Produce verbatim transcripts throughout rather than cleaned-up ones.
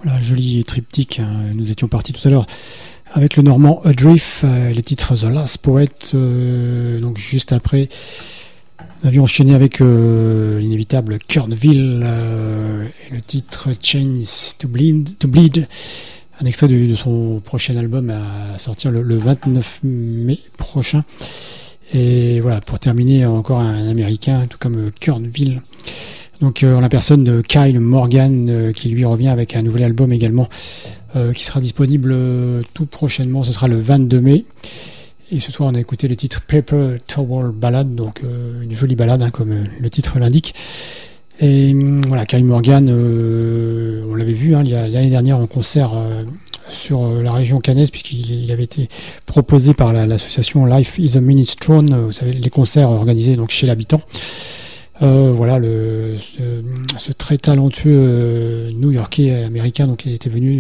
Voilà, joli triptyque. Hein. Nous étions partis tout à l'heure avec le Normand Adrift, euh, les titres The Last Poet. Euh, donc juste après, nous avions enchaîné avec euh, l'inévitable Kurtville euh, et le titre Chains to Bleed, to Bleed, un extrait de, de son prochain album à sortir le, le vingt-neuf mai prochain. Et voilà, pour terminer, encore un américain, tout comme Kurtville. Donc euh, en la personne de Kyle Morgan euh, qui lui revient avec un nouvel album également euh, qui sera disponible euh, tout prochainement, ce sera le vingt-deux mai. Et ce soir on a écouté le titre Paper Towel Ballad, donc euh, une jolie balade hein, comme euh, le titre l'indique. Et euh, voilà, Kyle Morgan, euh, on l'avait vu hein, l'année dernière en concert euh, sur euh, la région caennaise, puisqu'il il avait été proposé par la, l'association Life is a Minestrone, euh, vous savez, les concerts organisés donc chez l'habitant. Euh, voilà le ce, ce très talentueux euh, New-Yorkais américain donc il était venu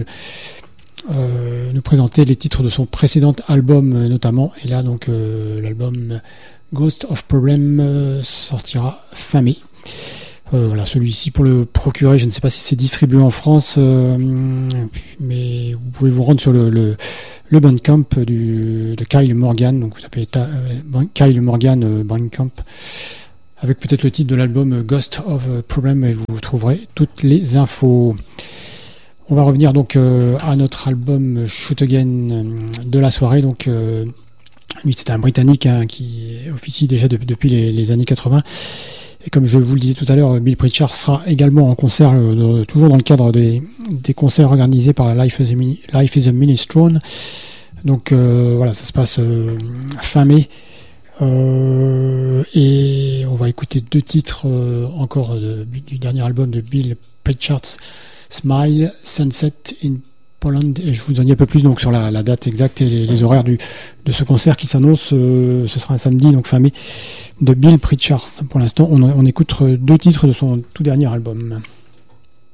euh, nous présenter les titres de son précédent album euh, notamment, et là donc euh, l'album Ghost of Problem euh, sortira fin mai. Euh, voilà, celui-ci pour le procurer, je ne sais pas si c'est distribué en France, euh, mais vous pouvez vous rendre sur le, le, le Bandcamp du, de Kyle Morgan, donc vous tapez ta, euh, Kyle Morgan euh, Bandcamp, avec peut-être le titre de l'album Ghost of Problem, et vous trouverez toutes les infos. On va revenir donc euh, à notre album Shoot Again euh, de la soirée. Donc euh, lui c'est un Britannique hein, qui officie déjà de, depuis les, les années quatre-vingts. Et comme je vous le disais tout à l'heure, Bill Pritchard sera également en concert, euh, toujours dans le cadre des, des concerts organisés par la Life is a, Mini, Life is a Minestrone. Donc euh, voilà, ça se passe euh, fin mai. Euh, et on va écouter deux titres euh, encore de, du dernier album de Bill Pritchard, Smile, Sunset in Poland, et je vous en dis un peu plus donc sur la, la date exacte et les, les horaires du, de ce concert qui s'annonce. Euh, ce sera un samedi donc fin mai de Bill Pritchard. Pour l'instant on, on écoute deux titres de son tout dernier album.